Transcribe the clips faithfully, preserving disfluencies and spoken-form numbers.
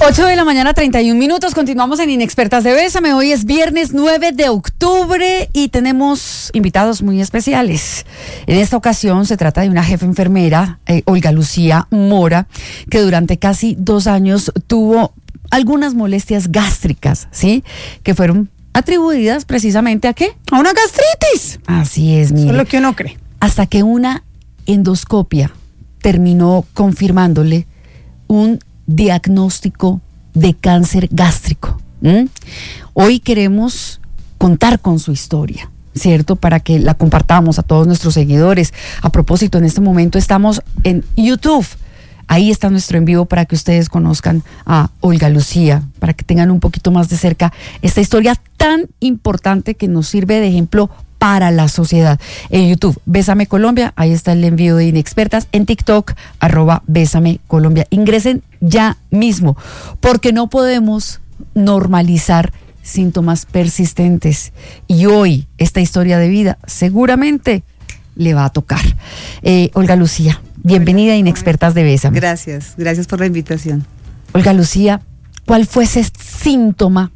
ocho de la mañana, treinta y un minutos. Continuamos en Inexpertas de Bésame. Hoy es viernes nueve de octubre y tenemos invitados muy especiales. En esta ocasión se trata de una jefa enfermera, eh, Olga Lucía Mora, que durante casi dos años tuvo algunas molestias gástricas, ¿sí? Que fueron atribuidas precisamente ¿a qué? A una gastritis. Así es, mire. Eso es lo que uno cree. Hasta que una endoscopia terminó confirmándole un diagnóstico de cáncer gástrico. ¿Mm? Hoy queremos contar con su historia, ¿cierto? Para que la compartamos a todos nuestros seguidores. A propósito, en este momento estamos en YouTube. Ahí está nuestro en vivo para que ustedes conozcan a Olga Lucía, para que tengan un poquito más de cerca esta historia tan importante que nos sirve de ejemplo para la sociedad. En YouTube, Bésame Colombia, ahí está el envío de Inexpertas. En TikTok, arroba Bésame Colombia. Ingresen ya mismo, porque no podemos normalizar síntomas persistentes. Y hoy, esta historia de vida seguramente le va a tocar. Eh, Olga Lucía, bienvenida a Inexpertas de Bésame. Gracias, gracias por la invitación. Olga Lucía, ¿cuál fue ese síntoma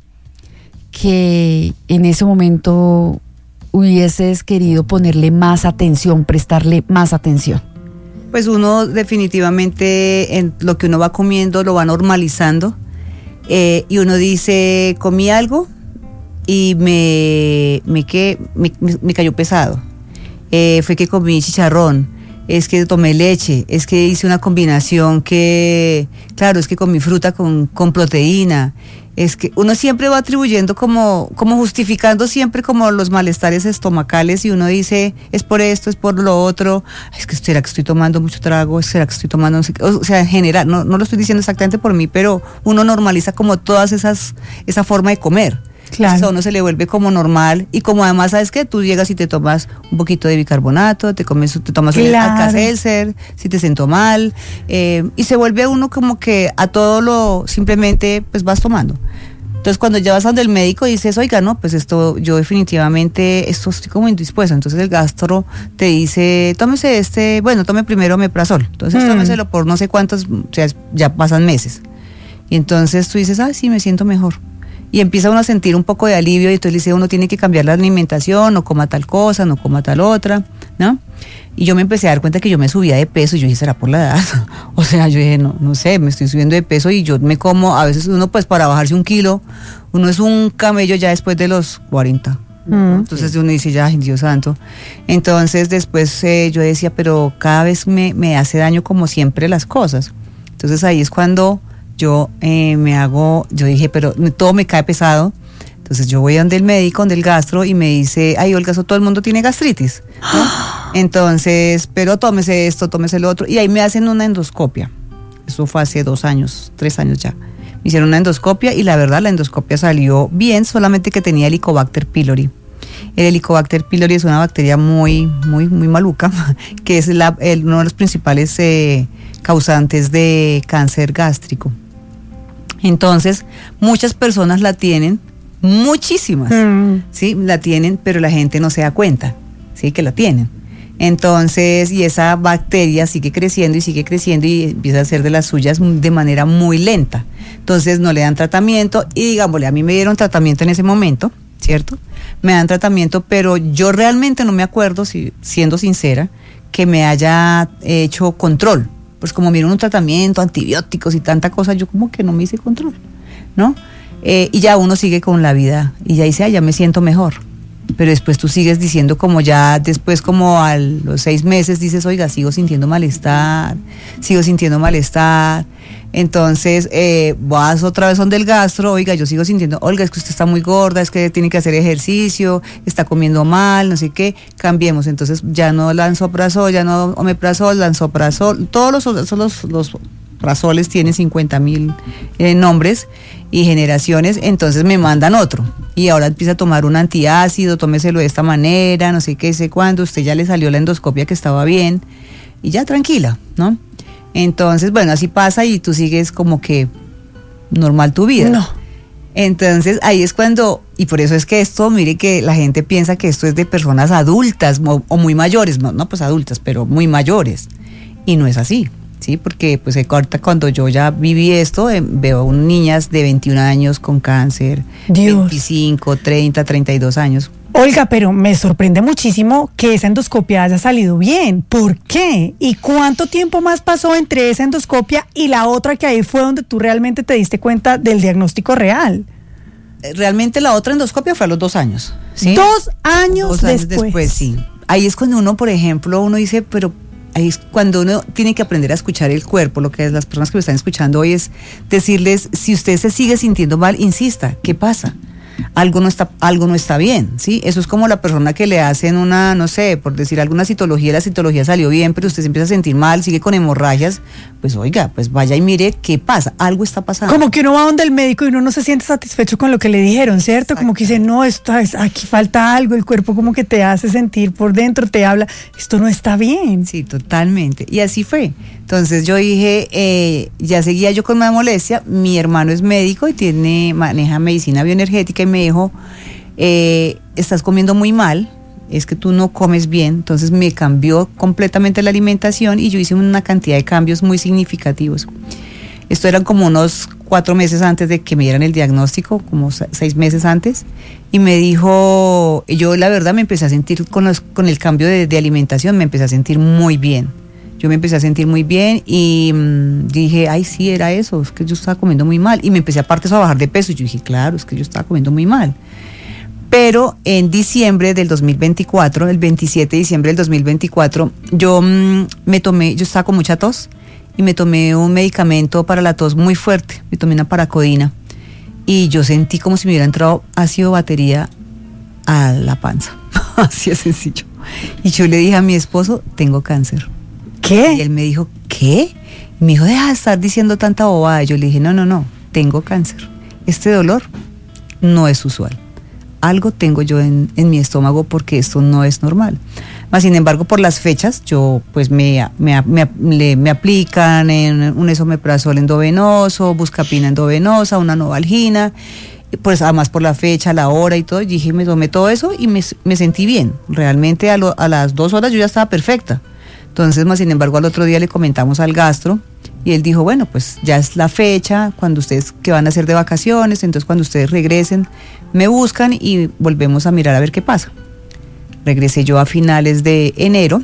que en ese momento hubieses querido ponerle más atención, prestarle más atención? Pues uno definitivamente en lo que uno va comiendo lo va normalizando, eh, y uno dice, comí algo y me, me, que, me, me cayó pesado, eh, fue que comí chicharrón, es que tomé leche, es que hice una combinación que, claro, es que comí fruta con, con proteína. Es que uno siempre va atribuyendo como, como justificando siempre como los malestares estomacales y uno dice, es por esto, es por lo otro, es que será que estoy tomando mucho trago, será que estoy tomando, no sé qué. O sea, en general, no, no lo estoy diciendo exactamente por mí, pero uno normaliza como todas esas, esa forma de comer. Claro. Entonces a uno se le vuelve como normal y como además, ¿sabes qué? Tú llegas y te tomas un poquito de bicarbonato, te comes, te tomas claro. un Alka-Seltzer, si te siento mal, eh, y se vuelve uno como que a todo lo simplemente pues vas tomando. Entonces cuando ya vas a donde el médico dices, oiga, no, pues esto, yo definitivamente, esto estoy como indispuesto. Entonces el gastro te dice, tómese este, bueno, tome primero omeprazol. Entonces mm. tómeselo por no sé cuántos, o sea, ya pasan meses. Y entonces tú dices, ah, sí, me siento mejor. Y empieza uno a sentir un poco de alivio y entonces dice, uno tiene que cambiar la alimentación, no coma tal cosa, no coma tal otra, ¿no? Y yo me empecé a dar cuenta que yo me subía de peso y yo dije, ¿será por la edad? O sea, yo dije, no, no sé, me estoy subiendo de peso y yo me como, a veces uno pues para bajarse un kilo, uno es un camello ya después de los cuarenta. Mm, entonces sí. Uno dice, ya, Dios santo. Entonces después eh, yo decía, pero cada vez me, me hace daño como siempre las cosas. Entonces ahí es cuando yo eh, me hago, yo dije, pero todo me cae pesado. Entonces yo voy donde el médico, donde el gastro y me dice, ay, Olga, eso todo el mundo tiene gastritis, ¿no? Entonces, pero tómese esto, tómese lo otro. Y ahí me hacen una endoscopia. Eso fue hace dos años, tres años ya. Me hicieron una endoscopia y la verdad la endoscopia salió bien, solamente que tenía Helicobacter pylori. El Helicobacter pylori es una bacteria muy, muy, muy maluca, que es la, el, uno de los principales eh, causantes de cáncer gástrico. Entonces, muchas personas la tienen, muchísimas, mm. ¿sí? La tienen, pero la gente no se da cuenta, ¿sí? Que la tienen. Entonces, y esa bacteria sigue creciendo y sigue creciendo y empieza a hacer de las suyas de manera muy lenta. Entonces, no le dan tratamiento y digámosle, a mí me dieron tratamiento en ese momento, ¿cierto? Me dan tratamiento, pero yo realmente no me acuerdo, si, siendo sincera, que me haya hecho control. Pues como me dieron un tratamiento, antibióticos y tanta cosa, yo como que no me hice control, ¿no? Eh, y ya uno sigue con la vida y ya dice, ah, ya me siento mejor. Pero después tú sigues diciendo como ya, después como a los seis meses dices, oiga, sigo sintiendo malestar, sigo sintiendo malestar. Entonces eh, vas otra vez donde el gastro, oiga, yo sigo sintiendo, Olga, es que usted está muy gorda, es que tiene que hacer ejercicio, está comiendo mal, no sé qué, cambiemos. Entonces ya no lansoprazol, ya no omeprazol, lansoprazol, todos los, los, los prazoles tienen cincuenta mil eh, nombres y generaciones, entonces me mandan otro. Y ahora empieza a tomar un antiácido, tómeselo de esta manera, no sé qué, sé cuándo, usted ya le salió la endoscopia que estaba bien, y ya tranquila, ¿no? Entonces, bueno, así pasa y tú sigues como que normal tu vida. No. Entonces, ahí es cuando, y por eso es que esto, mire que la gente piensa que esto es de personas adultas o, o muy mayores, no, no pues adultas, pero muy mayores. Y no es así. Sí, porque pues ahorita cuando yo ya viví esto, eh, veo niñas de veintiún años con cáncer, Dios. veinticinco, treinta, treinta y dos años. Olga, pero me sorprende muchísimo que esa endoscopia haya salido bien. ¿Por qué? ¿Y cuánto tiempo más pasó entre esa endoscopia y la otra, que ahí fue donde tú realmente te diste cuenta del diagnóstico real? Realmente la otra endoscopia fue a los dos años. ¿Sí? Dos años, dos años después. después, sí. Ahí es cuando uno, por ejemplo, uno dice, pero ahí es cuando uno tiene que aprender a escuchar el cuerpo. Lo que las personas que me están escuchando hoy es decirles, si usted se sigue sintiendo mal, insista, ¿qué pasa? Algo no está, algo no está bien, ¿sí? Eso es como la persona que le hacen una, no sé, por decir alguna citología, la citología salió bien, pero usted se empieza a sentir mal, sigue con hemorragias, pues oiga, pues vaya y mire qué pasa, algo está pasando. Como que uno va donde el médico y uno no se siente satisfecho con lo que le dijeron, ¿cierto? Como que dice, no, esto es, aquí falta algo, el cuerpo como que te hace sentir por dentro, te habla, esto no está bien. Sí, totalmente, y así fue. Entonces yo dije, eh, ya seguía yo con una molestia, mi hermano es médico y tiene, maneja medicina bioenergética y me dijo, eh, estás comiendo muy mal, es que tú no comes bien. Entonces me cambió completamente la alimentación y yo hice una cantidad de cambios muy significativos. Esto eran como unos cuatro meses antes de que me dieran el diagnóstico, como seis meses antes, y me dijo, yo la verdad me empecé a sentir con, los, con el cambio de, de alimentación, me empecé a sentir muy bien. Yo me empecé a sentir muy bien y mmm, dije, ay, sí, era eso, es que yo estaba comiendo muy mal. Y me empecé aparte a bajar de peso. Y yo dije, claro, es que yo estaba comiendo muy mal. Pero en diciembre del dos mil veinticuatro, el veintisiete de diciembre del dos mil veinticuatro, yo mmm, me tomé, yo estaba con mucha tos y me tomé un medicamento para la tos muy fuerte. Me tomé una paracodina y yo sentí como si me hubiera entrado ácido batería a la panza. Así es sencillo. Y yo le dije a mi esposo, tengo cáncer. ¿Qué? Y él me dijo, ¿qué? Y me dijo, deja de estar diciendo tanta bobada. Yo le dije, no, no, no, tengo cáncer. Este dolor no es usual. Algo tengo yo en, en mi estómago porque esto no es normal. Más sin embargo, por las fechas, yo pues me, me, me, me, me aplican en un esomeprazol endovenoso, buscapina endovenosa, una novalgina, pues además por la fecha, la hora y todo. Y dije, me tomé todo eso y me, me sentí bien. Realmente a, lo, a las dos horas yo ya estaba perfecta. Entonces, más sin embargo, al otro día le comentamos al gastro y él dijo, bueno, pues ya es la fecha, cuando ustedes que van a hacer de vacaciones, entonces cuando ustedes regresen, me buscan y volvemos a mirar a ver qué pasa. Regresé yo a finales de enero,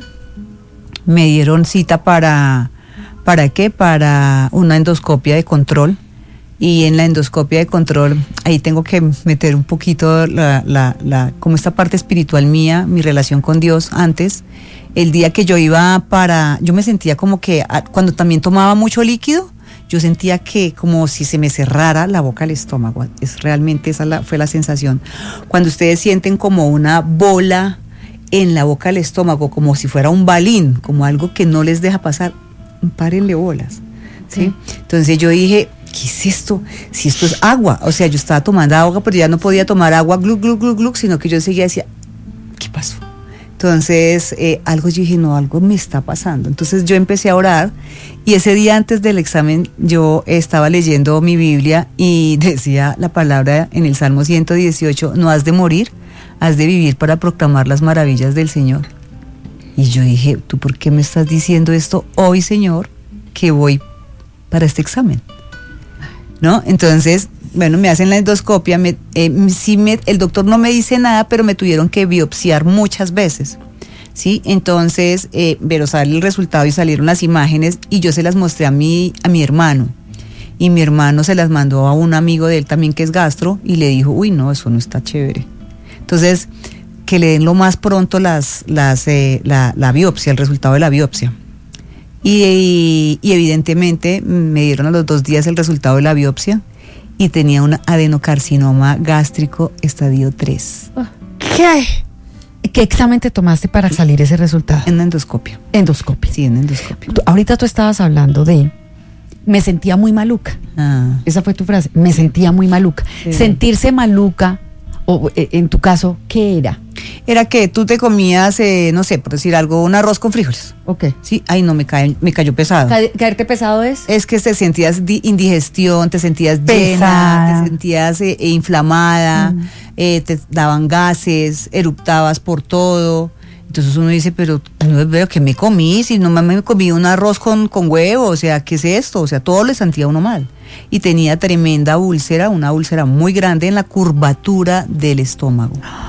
me dieron cita para, ¿para qué? Para una endoscopia de control. Y en la endoscopia de control, ahí tengo que meter un poquito la, la, la, como esta parte espiritual mía, mi relación con Dios antes. El día que yo iba para, yo me sentía como que cuando también tomaba mucho líquido, yo sentía que como si se me cerrara la boca al estómago. Es realmente esa la, fue la sensación. Cuando ustedes sienten como una bola en la boca del estómago, como si fuera un balín, como algo que no les deja pasar, párenle bolas, ¿sí? Sí. Entonces yo dije, ¿qué es esto? Si esto es agua. O sea, yo estaba tomando agua, pero ya no podía tomar agua glug, glug, glug, glug, sino que yo seguía decía, ¿qué pasó? Entonces, eh, algo yo dije, no, algo me está pasando. Entonces yo empecé a orar y ese día antes del examen yo estaba leyendo mi Biblia y decía la palabra en el Salmo ciento dieciocho, no has de morir, has de vivir para proclamar las maravillas del Señor. Y yo dije, ¿tú por qué me estás diciendo esto hoy, Señor, que voy para este examen? ¿No? Entonces, bueno, me hacen la endoscopia, me, eh, sí me, el doctor no me dice nada, pero me tuvieron que biopsiar muchas veces, ¿sí? Entonces, eh, pero sale el resultado y salieron las imágenes y yo se las mostré a mi, a mi hermano. Y mi hermano se las mandó a un amigo de él también que es gastro y le dijo, uy, no, eso no está chévere. Entonces, que le den lo más pronto las, las, eh, la, la biopsia, el resultado de la biopsia. Y, y, y evidentemente me dieron a los dos días el resultado de la biopsia y tenía un adenocarcinoma gástrico estadio tres. ¿Qué? ¿Qué examen te tomaste para salir ese resultado? En endoscopia. Endoscopia. Sí, en endoscopia. Tú, ahorita tú estabas hablando de, me sentía muy maluca. Ah. Esa fue tu frase, me sentía muy maluca. Sí. Sentirse maluca, o en tu caso, ¿qué era? Era que tú te comías, eh, no sé, por decir algo, un arroz con frijoles. Ok. Sí, ay no, me, cae, me cayó pesado. Ca- ¿Caerte pesado es? Es que te sentías di- indigestión, te sentías Pesada. llena, te sentías eh, inflamada, mm. eh, te daban gases, eruptabas por todo. Entonces uno dice, pero no veo que me comí, si no me comí un arroz con, con huevo, o sea, ¿qué es esto? O sea, todo le sentía a uno mal. Y tenía tremenda úlcera, una úlcera muy grande en la curvatura del estómago.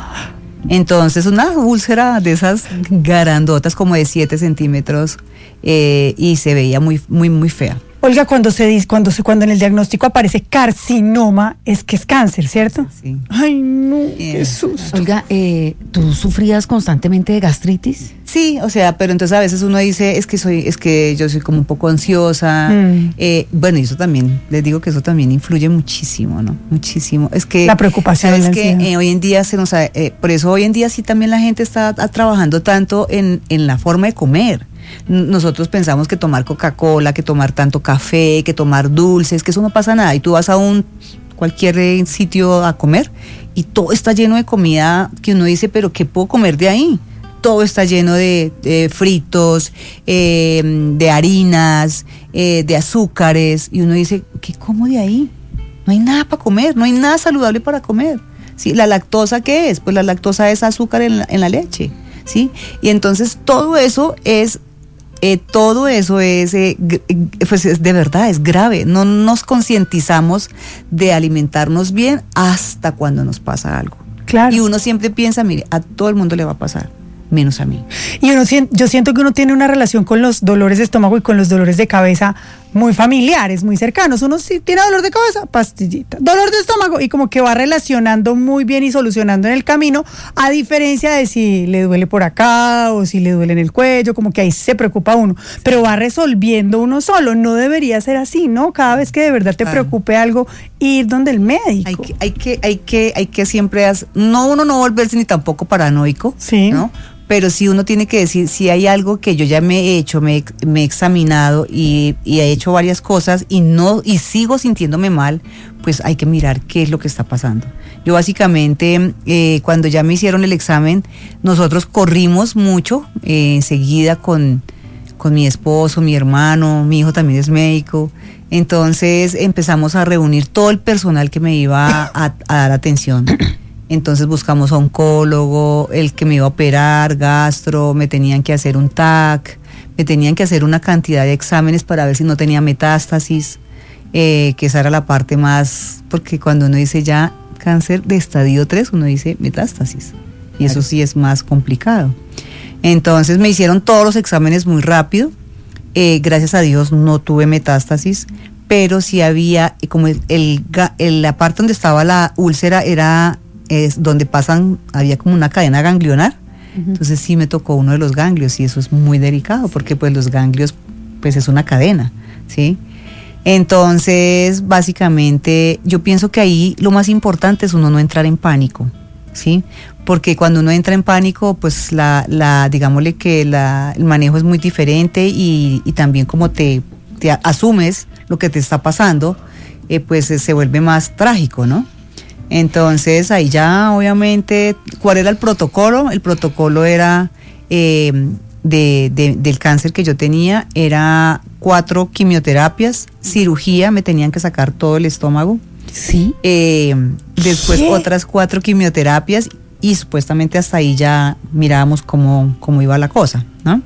Entonces, una úlcera de esas grandotas, como de siete centímetros, eh, y se veía muy, muy, muy fea. Olga, cuando se dice, cuando se, cuando en el diagnóstico aparece carcinoma, es que es cáncer, ¿cierto? Sí. Ay, no, Yeah. qué susto. Olga, eh, ¿tú sufrías constantemente de gastritis? Sí, o sea, pero entonces a veces uno dice, es que soy, es que yo soy como un poco ansiosa. Mm. Eh, bueno, y eso también, les digo que eso también influye muchísimo, ¿no? Muchísimo. Es que La preocupación, sabes la que ansiedad. eh, hoy en día se nos, ha- eh, por eso hoy en día sí también la gente está a- trabajando tanto en, en la forma de comer. N- Nosotros pensamos que tomar Coca-Cola, que tomar tanto café, que tomar dulces, que eso no pasa nada. Y tú vas a un cualquier eh, sitio a comer y todo está lleno de comida que uno dice, pero ¿qué puedo comer de ahí? Todo está lleno de, de fritos, eh, de harinas, eh, de azúcares, y uno dice, ¿qué como de ahí? No hay nada para comer, no hay nada saludable para comer. ¿Sí? ¿La lactosa qué es? Pues la lactosa es azúcar en la, en la leche, ¿sí? Y entonces todo eso es... Eh, todo eso es, eh, g- g- pues es de verdad, es grave. No nos concientizamos de alimentarnos bien hasta cuando nos pasa algo. Claro. Y uno siempre piensa, mire, a todo el mundo le va a pasar, menos a mí. Y uno sien- yo siento que uno tiene una relación con los dolores de estómago y con los dolores de cabeza muy familiares, muy cercanos. Uno sí tiene dolor de cabeza, pastillita. Dolor de estómago, y como que va relacionando muy bien y solucionando en el camino, a diferencia de si le duele por acá o si le duele en el cuello, como que ahí se preocupa uno. Pero va resolviendo uno solo. No debería ser así, ¿no? Cada vez que de verdad te Claro. preocupe algo, ir donde el médico. Hay que, hay que, hay que, hay que siempre, hacer, no uno no volverse ni tampoco paranoico, Sí. ¿no? Pero sí uno tiene que decir, si hay algo que yo ya me he hecho, me, he- me he examinado y, y he hecho varias cosas y no, y sigo sintiéndome mal, pues hay que mirar qué es lo que está pasando. Yo básicamente, eh, cuando ya me hicieron el examen, nosotros corrimos mucho, eh, enseguida con, con mi esposo, mi hermano, mi hijo también es médico. Entonces empezamos a reunir todo el personal que me iba a, a dar atención. Entonces buscamos a oncólogo, el que me iba a operar, gastro, me tenían que hacer un T A C, me tenían que hacer una cantidad de exámenes para ver si no tenía metástasis, eh, que esa era la parte más, porque cuando uno dice ya cáncer de estadio tres, uno dice metástasis, y eso sí es más complicado. Entonces me hicieron todos los exámenes muy rápido, eh, gracias a Dios no tuve metástasis, pero sí había, eh, como el, el, ga- el- la parte donde estaba la úlcera era es donde pasan, había como una cadena ganglionar, entonces sí me tocó uno de los ganglios y eso es muy delicado porque pues los ganglios pues es una cadena, ¿sí? Entonces básicamente yo pienso que ahí lo más importante es uno no entrar en pánico, ¿sí? Porque cuando uno entra en pánico pues la, la digámosle que la, el manejo es muy diferente y, y también como te, te asumes lo que te está pasando, eh, pues eh, se vuelve más trágico, ¿no? Entonces ahí ya obviamente, ¿cuál era el protocolo? El protocolo era eh, de, de- del cáncer que yo tenía, era cuatro quimioterapias, cirugía, me tenían que sacar todo el estómago, Sí. eh, después ¿Qué? otras cuatro quimioterapias y supuestamente hasta ahí ya mirábamos cómo, cómo iba la cosa, ¿no?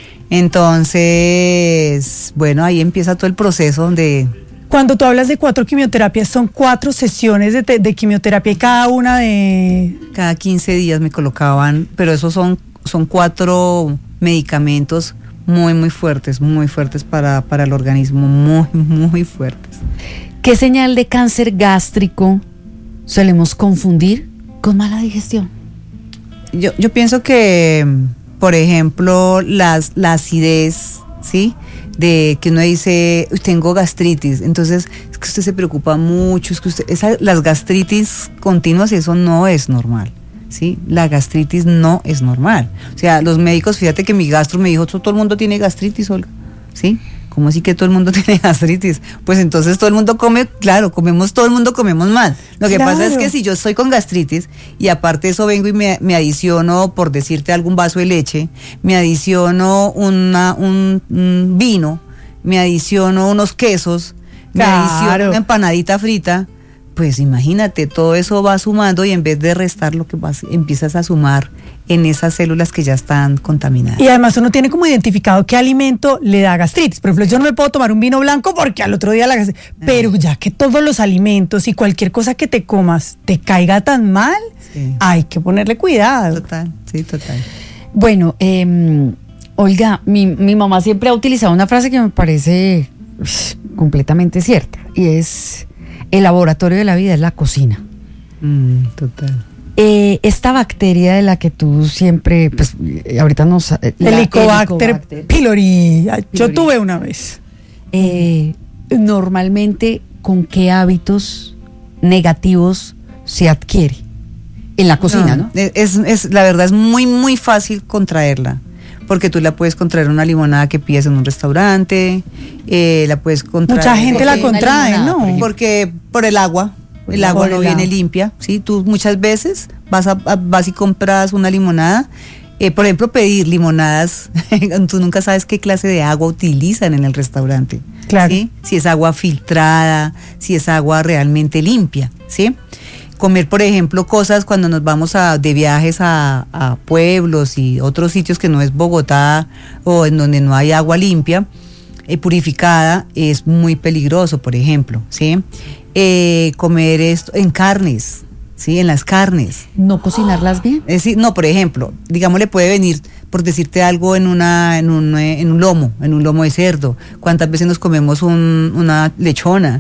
Entonces, bueno, ahí empieza todo el proceso donde... Cuando tú hablas de cuatro quimioterapias, son cuatro sesiones de, te- de quimioterapia y cada una de... Cada quince días me colocaban, pero esos son, son cuatro medicamentos muy, muy fuertes, muy fuertes para, para el organismo, muy, muy fuertes. ¿Qué señal de cáncer gástrico solemos confundir con mala digestión? Yo, yo pienso que, por ejemplo, las, la acidez, ¿sí? De que uno dice, "Uy, tengo gastritis", entonces es que usted se preocupa mucho, es que usted, esa, las gastritis continuas, eso no es normal, ¿sí? La gastritis no es normal. O sea, los médicos, fíjate que mi gastro me dijo, todo el mundo tiene gastritis, Olga, ¿sí? ¿Cómo así que todo el mundo tiene gastritis? Pues entonces todo el mundo come, claro, comemos, todo el mundo comemos mal. Lo que pasa es Claro. que si yo estoy con gastritis y aparte de eso vengo y me, me adiciono, por decirte, algún vaso de leche, me adiciono una, un, un vino, me adiciono unos quesos, me Claro. adiciono una empanadita frita, pues imagínate, todo eso va sumando y en vez de restar lo que vas, empiezas a sumar en esas células que ya están contaminadas. Y además uno tiene como identificado qué alimento le da gastritis. Por ejemplo, yo no me puedo tomar un vino blanco porque al otro día la gastritis. Pero ya que todos los alimentos y cualquier cosa que te comas te caiga tan mal, sí, hay que ponerle cuidado. Total, sí, total. Bueno, eh, Olga, mi, mi mamá siempre ha utilizado una frase que me parece uff, completamente cierta, y es: el laboratorio de la vida es la cocina. Mm, total. Eh, esta bacteria de la que tú siempre, pues ahorita nos... La Helicobacter, Helicobacter pylori. Yo tuve una vez. Eh, normalmente, ¿con qué hábitos negativos se adquiere? En la cocina, ¿no? ¿no? Es, es, la verdad es muy, muy fácil contraerla, porque tú la puedes contraer en una limonada que pides en un restaurante, eh, la puedes contraer... Mucha gente la contrae, ¿no? Porque por el agua. El agua no viene limpia, ¿sí? Tú muchas veces vas, a, a, vas y compras una limonada, eh, por ejemplo, pedir limonadas, tú nunca sabes qué clase de agua utilizan en el restaurante, claro, ¿sí? Si es agua filtrada, si es agua realmente limpia, ¿sí? Comer, por ejemplo, cosas cuando nos vamos a, de viajes a, a pueblos y otros sitios que no es Bogotá o en donde no hay agua limpia, eh, purificada, es muy peligroso, por ejemplo, ¿sí? Eh, comer esto en carnes, ¿sí? En las carnes. ¿No cocinarlas bien? Es decir, no, por ejemplo, digamos, le puede venir, por decirte algo, en una en un, en un lomo, en un lomo de cerdo. ¿Cuántas veces nos comemos un, una lechona?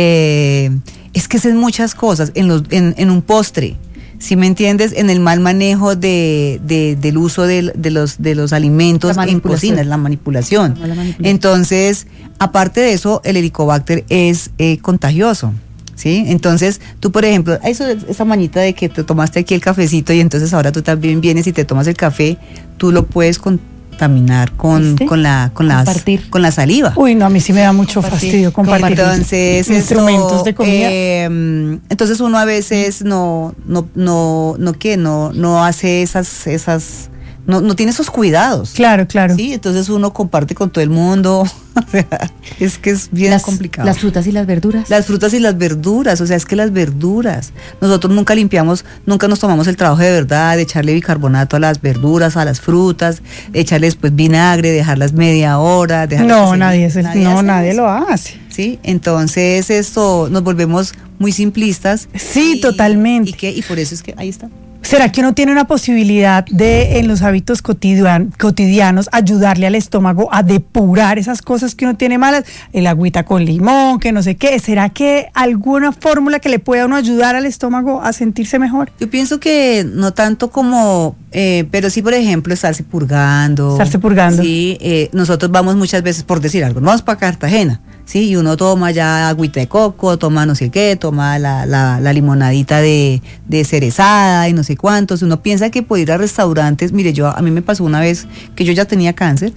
Eh, es que es en muchas cosas, en, los, en, en un postre, ¿sí me entiendes? En el mal manejo de, de, del uso de, de, los, de los alimentos en cocina, la manipulación. La manipulación. Entonces, aparte de eso, el Helicobacter es eh, contagioso, ¿sí? Entonces, tú, por ejemplo, eso, esa mañita de que te tomaste aquí el cafecito y entonces ahora tú también vienes y te tomas el café, tú lo puedes contaminar con, ¿sí? con, la, con, las, con la saliva. Uy, no, a mí sí me da mucho compartir. fastidio compartir entonces, instrumentos esto, de comida. Eh, entonces uno a veces no, no, no, no, ¿qué? No, no hace esas, esas, no, no tiene esos cuidados. Claro, claro. Sí, entonces uno comparte con todo el mundo. O sea, es que es bien las, complicado. Las frutas y las verduras. Las frutas y las verduras, o sea, es que las verduras, nosotros nunca limpiamos, nunca nos tomamos el trabajo de verdad de echarle bicarbonato a las verduras, a las frutas, de echarle después vinagre, dejarlas media hora. No, nadie, es el, nadie, no, nadie lo hace. Sí, entonces esto, nos volvemos muy simplistas. Sí, y, totalmente. Y, que, y por eso es que ahí está. ¿Será que uno tiene una posibilidad de, en los hábitos cotidian, cotidianos, ayudarle al estómago a depurar esas cosas que uno tiene malas? El agüita con limón, que no sé qué. ¿Será que alguna fórmula que le pueda a uno ayudar al estómago a sentirse mejor? Yo pienso que no tanto como, eh, pero sí, por ejemplo, estarse purgando. Estarse purgando. Sí, eh, nosotros vamos muchas veces, por decir algo, vamos para Cartagena, sí, y uno toma ya agüita de coco, toma no sé qué, toma la, la, la limonadita de, de cerezada y no sé cuántos. Uno piensa que puede ir a restaurantes. Mire, yo a mí me pasó una vez que yo ya tenía cáncer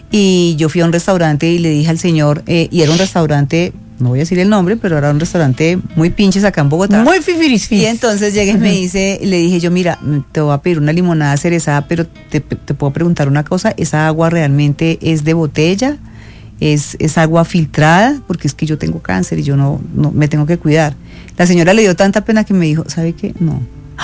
y yo fui a un restaurante y le dije al señor, eh, y era un restaurante, no voy a decir el nombre, pero era un restaurante muy pinches acá en Bogotá. Muy fifirisfis. Y entonces llegué y me dice, le dije yo, mira, te voy a pedir una limonada cerezada, pero te, te puedo preguntar una cosa, ¿esa agua realmente es de botella? Es, es agua filtrada, porque es que yo tengo cáncer y yo no, no me tengo que cuidar. La señora le dio tanta pena que me dijo, ¿sabe qué? No.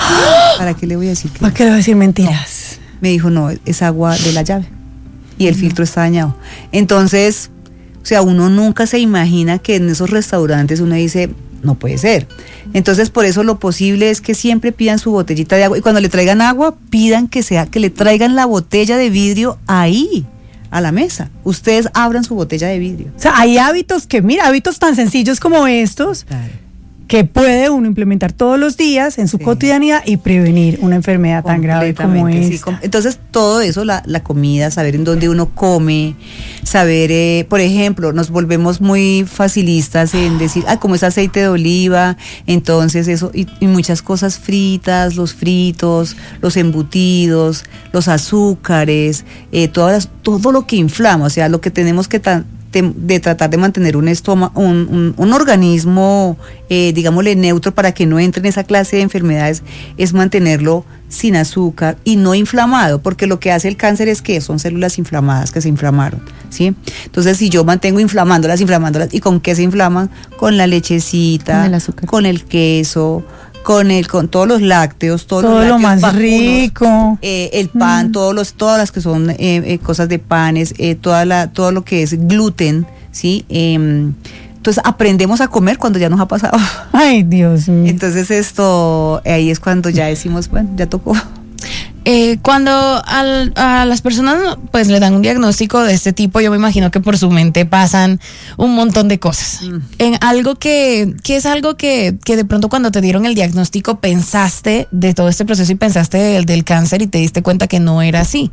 ¿Para qué le voy a decir que ¿Para qué le voy a decir mentiras? No. Me dijo, no, es agua de la llave y el mm. filtro está dañado. Entonces, o sea, uno nunca se imagina que en esos restaurantes uno dice, no puede ser. Entonces, por eso lo posible es que siempre pidan su botellita de agua y cuando le traigan agua, pidan que sea, que le traigan la botella de vidrio ahí, a la mesa. Ustedes abran su botella de vidrio. O sea, hay hábitos que, mira, hábitos tan sencillos como estos, claro, que puede uno implementar todos los días en su sí. cotidianidad y prevenir una enfermedad tan grave como esta. Sí. Entonces, todo eso, la, la comida, saber en dónde uno come, saber, eh, por ejemplo, nos volvemos muy facilistas en decir, ah, como es aceite de oliva, entonces eso, y, y muchas cosas fritas, los fritos, los embutidos, los azúcares, eh, todas las, todo lo que inflama, o sea, lo que tenemos que tan de, de tratar de mantener un estómago, un, un, un organismo, eh, digámosle, neutro para que no entre en esa clase de enfermedades, es mantenerlo sin azúcar y no inflamado, porque lo que hace el cáncer es que son células inflamadas que se inflamaron, ¿sí? Entonces, si yo mantengo inflamándolas, inflamándolas, ¿y con qué se inflaman? Con la lechecita, con el azúcar, con el queso, con el, con todos los lácteos, todos todo los lo más vacunos, rico, eh, el pan, mm. todos los, todas las que son eh, eh, cosas de panes, eh, toda la, todo lo que es gluten, ¿sí? Eh, entonces aprendemos a comer cuando ya nos ha pasado. Ay, Dios mío. Entonces esto, ahí es cuando ya decimos, bueno, ya tocó. Eh, cuando al, a las personas pues le dan un diagnóstico de este tipo, yo me imagino que por su mente pasan un montón de cosas. Mm. En algo que, que es algo que, que de pronto cuando te dieron el diagnóstico pensaste de todo este proceso y pensaste del, del cáncer y te diste cuenta que no era así.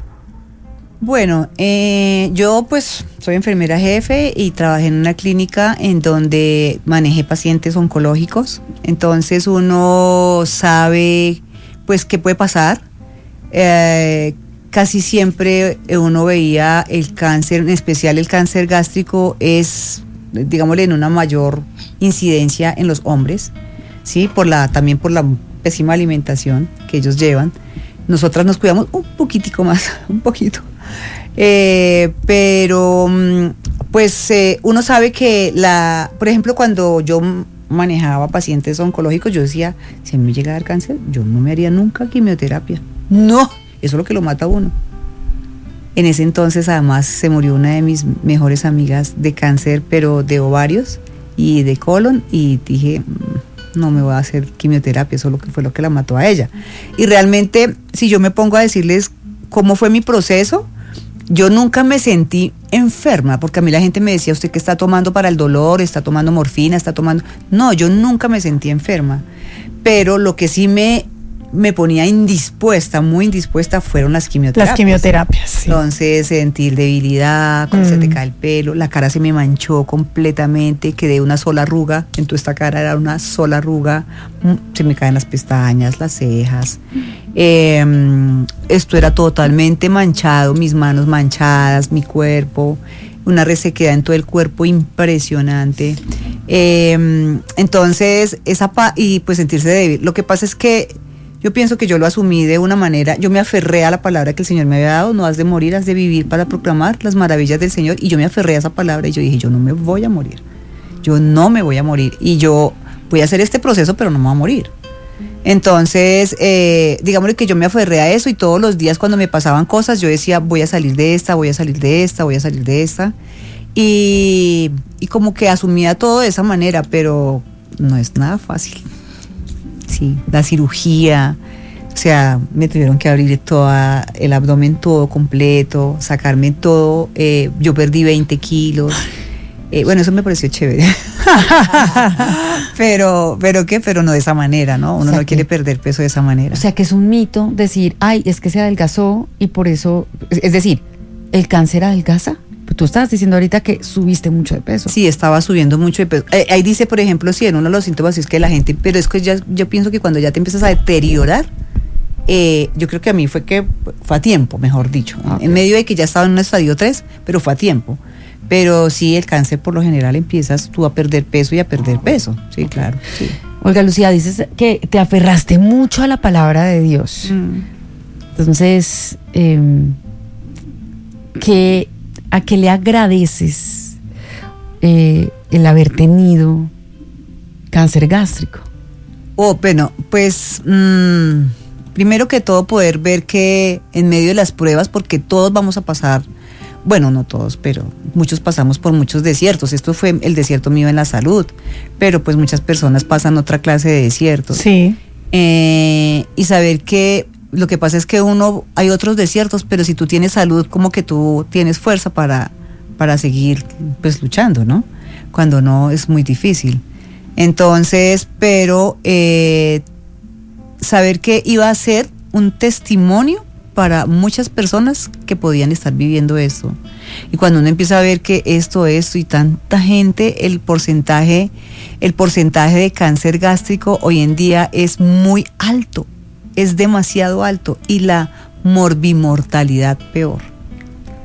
Bueno, eh, yo pues soy enfermera jefe y trabajé en una clínica en donde manejé pacientes oncológicos. Entonces uno sabe pues qué puede pasar. Eh, casi siempre uno veía el cáncer, en especial el cáncer gástrico, es, digámosle, en una mayor incidencia en los hombres, ¿sí? Por la, también por la pésima alimentación que ellos llevan. Nosotras nos cuidamos un poquitico más, un poquito. Eh, pero, pues, eh, uno sabe que, la, por ejemplo, cuando yo manejaba pacientes oncológicos, yo decía, si a mí me llega a dar cáncer, yo no me haría nunca quimioterapia. No, eso es lo que lo mata a uno. En ese entonces, además, se murió una de mis mejores amigas de cáncer, pero de ovarios y de colon, y dije, no me voy a hacer quimioterapia, eso fue lo que la mató a ella. Y realmente, si yo me pongo a decirles cómo fue mi proceso, yo nunca me sentí enferma, porque a mí la gente me decía, ¿usted qué está tomando para el dolor? ¿Está tomando morfina? ¿Está tomando...? No, yo nunca me sentí enferma, pero lo que sí me, me ponía indispuesta, muy indispuesta, fueron las quimioterapias. Las quimioterapias, sí. Entonces, sentir debilidad, cuando mm. se te cae el pelo, la cara se me manchó completamente, quedé una sola arruga, en toda esta cara era una sola arruga, se me caen las pestañas, las cejas. Eh, esto era totalmente manchado, mis manos manchadas, mi cuerpo, una resequedad en todo el cuerpo impresionante. Eh, entonces, esa pa- y pues sentirse débil. Lo que pasa es que yo pienso que yo lo asumí de una manera, yo me aferré a la palabra que el Señor me había dado, no has de morir, has de vivir para proclamar las maravillas del Señor, y yo me aferré a esa palabra y yo dije, yo no me voy a morir, yo no me voy a morir, y yo voy a hacer este proceso, pero no me voy a morir. Entonces, eh, digámosle que yo me aferré a eso, y todos los días cuando me pasaban cosas, yo decía, voy a salir de esta, voy a salir de esta, voy a salir de esta, y, y como que asumía todo de esa manera, pero no es nada fácil. Sí, la cirugía, o sea, me tuvieron que abrir todo el abdomen todo completo, sacarme todo, eh, yo perdí veinte kilos. Eh, bueno, eso me pareció chévere. pero, pero qué, pero no de esa manera, ¿no? Uno o sea no que, quiere perder peso de esa manera. O sea que es un mito decir, ay, es que se adelgazó y por eso, es, es decir, ¿el cáncer adelgaza? Tú estabas diciendo ahorita que subiste mucho de peso. Sí, estaba subiendo mucho de peso. Eh, ahí dice, por ejemplo, si en uno de los síntomas es que la gente, pero es que ya, yo pienso que cuando ya te empiezas a deteriorar, eh, yo creo que a mí fue que fue a tiempo, mejor dicho, okay. En medio de que ya estaba en un estadio tres, pero fue a tiempo. Pero sí, el cáncer por lo general empiezas tú a perder peso y a perder peso, sí, claro. Sí. Olga Lucía, dices que te aferraste mucho a la palabra de Dios. Mm. Entonces, eh, que ¿a qué le agradeces eh, el haber tenido cáncer gástrico? Oh, bueno, pues mmm, primero que todo poder ver que en medio de las pruebas, porque todos vamos a pasar, bueno, no todos, pero muchos pasamos por muchos desiertos. Esto fue el desierto mío en la salud, pero pues muchas personas pasan otra clase de desiertos. Sí. Eh, y saber que lo que pasa es que uno, hay otros desiertos, pero si tú tienes salud, como que tú tienes fuerza para, para seguir pues luchando, ¿no? Cuando no, es muy difícil. Entonces, pero eh, saber que iba a ser un testimonio para muchas personas que podían estar viviendo esto. Y cuando uno empieza a ver que esto, esto y tanta gente, el porcentaje, el porcentaje de cáncer gástrico hoy en día es muy alto. Es demasiado alto, y la morbimortalidad peor.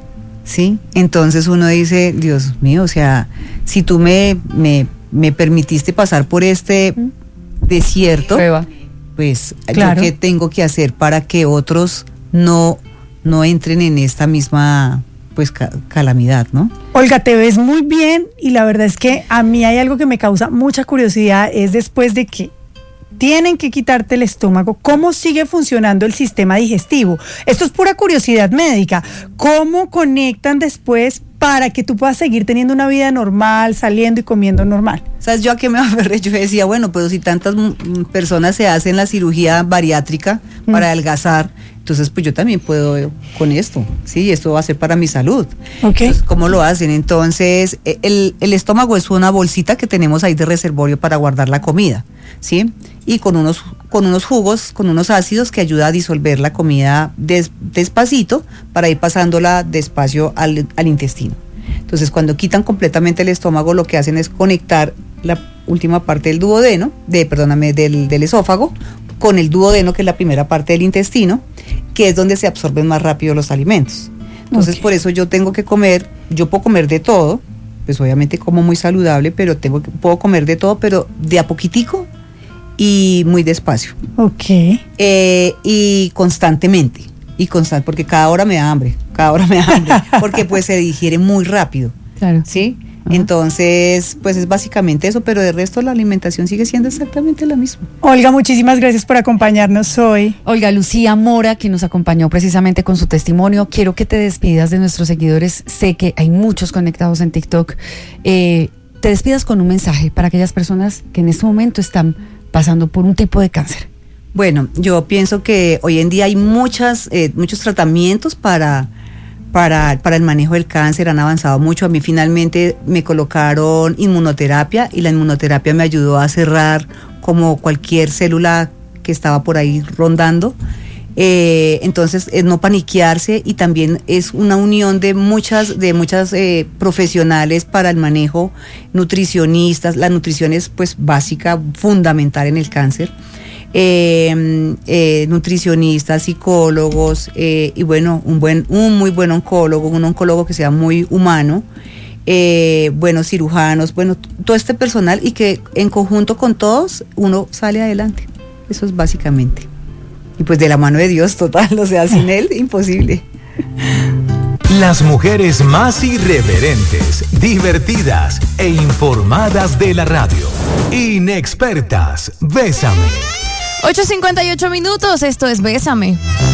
¿sí? Entonces uno dice, Dios mío, o sea, si tú me, me, me permitiste pasar por este desierto, Prueba. pues Claro. yo qué tengo que hacer para que otros no, no entren en esta misma pues ca- calamidad, ¿no? Olga, te ves muy bien y la verdad es que a mí hay algo que me causa mucha curiosidad, es después de que tienen que quitarte el estómago, ¿cómo sigue funcionando el sistema digestivo? Esto es pura curiosidad médica. ¿Cómo conectan después para que tú puedas seguir teniendo una vida normal, saliendo y comiendo normal? ¿Sabes yo a qué me aferré? Yo decía, bueno, pero si tantas mm, personas se hacen la cirugía bariátrica Mm. para adelgazar, entonces pues yo también puedo eh, con esto, ¿sí? Esto va a ser para mi salud. Ok. Entonces, ¿cómo lo hacen? Entonces, eh, el, el estómago es una bolsita que tenemos ahí de reservorio para guardar la comida, ¿sí? Y con unos, con unos jugos, con unos ácidos que ayuda a disolver la comida des- despacito para ir pasándola despacio al, al intestino. Entonces, cuando quitan completamente el estómago, lo que hacen es conectar la última parte del duodeno, de, perdóname, del, del esófago, con el duodeno, que es la primera parte del intestino, que es donde se absorben más rápido los alimentos. Entonces, Ok. por eso yo tengo que comer, yo puedo comer de todo, pues obviamente como muy saludable, pero tengo que, puedo comer de todo, pero de a poquitico y muy despacio. Ok. Eh, y constantemente, y constant, porque cada hora me da hambre, cada hora me da hambre, porque pues se digiere muy rápido, Claro. ¿sí? Ajá. Entonces, pues es básicamente eso, pero de resto la alimentación sigue siendo exactamente la misma. Olga, muchísimas gracias por acompañarnos hoy. Olga Lucía Mora, que nos acompañó precisamente con su testimonio. Quiero que te despidas de nuestros seguidores. Sé que hay muchos conectados en TikTok. Eh, te despidas con un mensaje para aquellas personas que en este momento están pasando por un tipo de cáncer. Bueno, yo pienso que hoy en día hay muchas, eh, muchos tratamientos para, para, para el manejo del cáncer, han avanzado mucho. A mí finalmente me colocaron inmunoterapia y la inmunoterapia me ayudó a cerrar como cualquier célula que estaba por ahí rondando. Eh, entonces es no paniquearse, y también es una unión de muchas de muchas eh, profesionales para el manejo, nutricionistas. La nutrición es pues básica, fundamental en el cáncer. Eh, eh, nutricionistas, psicólogos, eh, y bueno, un buen, un muy buen oncólogo, un oncólogo que sea muy humano, eh, buenos cirujanos, bueno, t- todo este personal, y que en conjunto con todos uno sale adelante. Eso es básicamente. Y pues de la mano de Dios, total, o sea, sin él, imposible. Las mujeres más irreverentes, divertidas e informadas de la radio. Inexpertas, Bésame. ocho cincuenta y ocho minutos, esto es Bésame.